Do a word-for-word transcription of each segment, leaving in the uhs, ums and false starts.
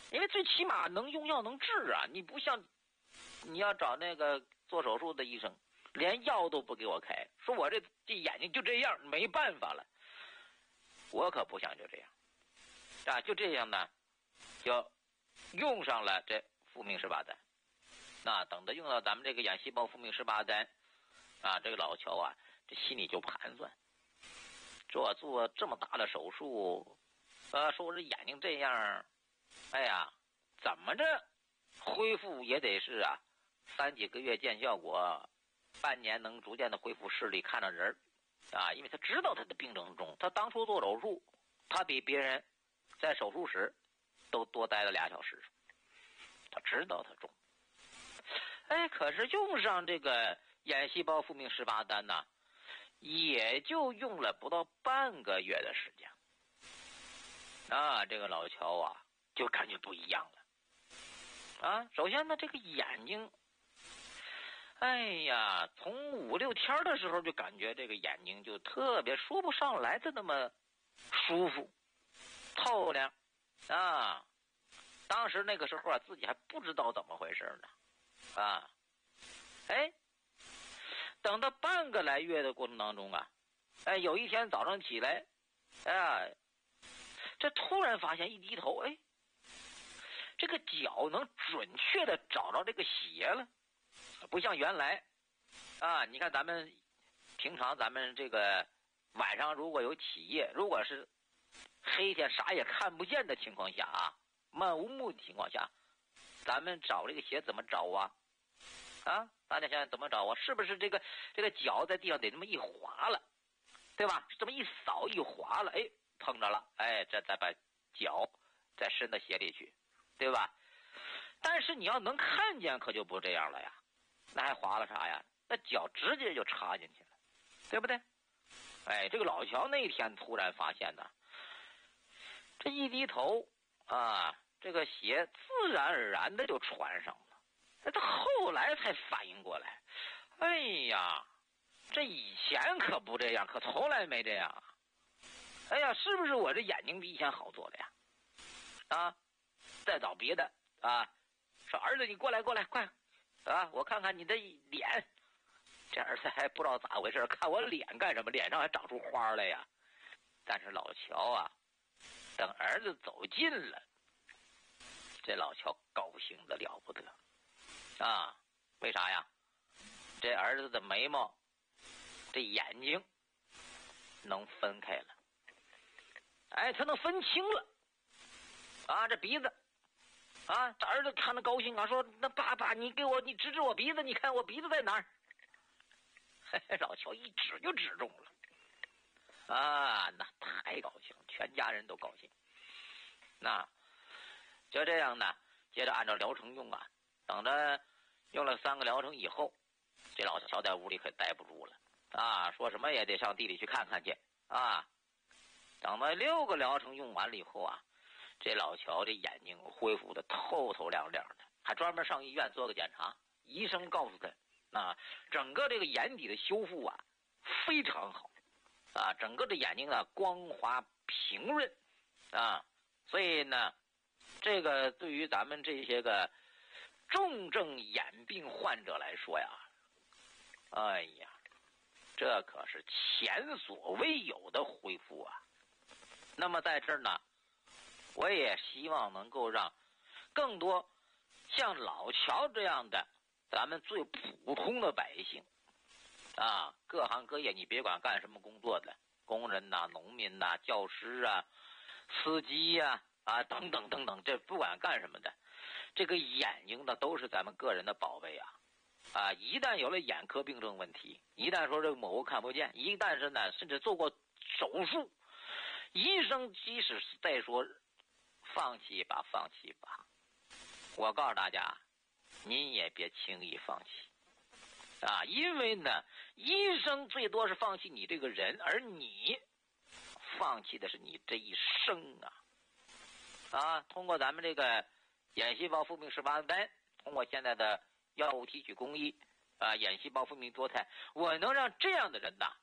因为最起码能用药能治啊，你不像你要找那个做手术的医生，连药都不给我开，说我这这眼睛就这样，没办法了。我可不想就这样啊，就这样呢，就用上了这复命十八丹。那等到用到咱们这个眼细胞复命十八丹啊，这个老乔啊，这心里就盘算，说我做这么大的手术，呃，说我这眼睛这样，哎呀，怎么着恢复也得是啊，三几个月见效果，半年能逐渐的恢复视力，看到人啊，因为他知道他的病症重，他当初做手术，他比别人在手术室都多待了俩小时，他知道他重。哎，可是用上这个眼细胞复命十八丹呢，也就用了不到半个月的时间。啊，这个老乔啊，就感觉不一样了。啊，首先呢，这个眼睛，哎呀，从五六天的时候就感觉这个眼睛就特别说不上来的那么舒服、透亮啊。当时那个时候啊，自己还不知道怎么回事呢。啊，哎，等到半个来月的过程当中啊，哎，有一天早上起来，哎，这突然发现一低头，哎，这个脚能准确的找到这个血了，不像原来啊，你看咱们平常咱们这个晚上如果有起夜，如果是黑天啥也看不见的情况下啊，漫无目的情况下，咱们找这个血怎么找啊？啊，大家想想怎么找啊？是不是这个这个脚在地上得这么一划了，对吧？这么一扫一划了，哎，碰着了，哎，这再把脚再伸到鞋里去，对吧？但是你要能看见，可就不这样了呀。那还划了啥呀？那脚直接就插进去了，对不对？哎，这个老乔那天突然发现呢，这一低头啊，这个血自然而然的就穿上了。他后来才反应过来，哎呀，这以前可不这样，可从来没这样啊！哎呀，是不是我这眼睛比以前好做了呀？啊，再找别的啊，说儿子你过来过来快啊，我看看你的脸。这儿子还不知道咋回事，看我脸干什么？脸上还长出花来呀！但是老乔啊，等儿子走近了，这老乔高兴的了不得。啊，为啥呀？这儿子的眉毛，这眼睛能分开了，哎，他能分清了。啊，这鼻子，啊，这儿子看着高兴啊，说：“那爸爸，你给我，你指指我鼻子，你看我鼻子在哪儿？”嘿嘿，老乔一指就指中了。啊，那太高兴，全家人都高兴。那就这样呢，接着按照疗程用啊。等着用了三个疗程以后，这老乔在屋里可待不住了啊，说什么也得上地里去看看去啊。等到六个疗程用完了以后啊，这老乔这眼睛恢复的透透亮亮的，还专门上医院做个检查。医生告诉他啊，整个这个眼底的修复啊非常好啊，整个这眼睛啊光滑平润啊，所以呢，这个对于咱们这些个重症眼病患者来说呀，哎呀，这可是前所未有的恢复啊。那么在这儿呢，我也希望能够让更多像老乔这样的咱们最普通的百姓啊，各行各业，你别管干什么工作的，工人呐、农民呐、教师啊、司机呀 啊, 啊等等等等，这不管干什么的，这个眼睛呢都是咱们个人的宝贝啊！啊，一旦有了眼科病症问题，一旦说这个某个看不见，一旦是呢，甚至做过手术，医生即使再说放弃吧，放弃吧，我告诉大家，您也别轻易放弃啊！因为呢，医生最多是放弃你这个人，而你放弃的是你这一生啊！啊，通过咱们这个眼细胞复命十八丹，通过现在的药物提取工艺啊，眼细胞复命多肽，我能让这样的人呐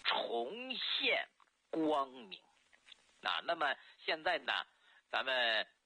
重现光明啊。那么现在呢，咱们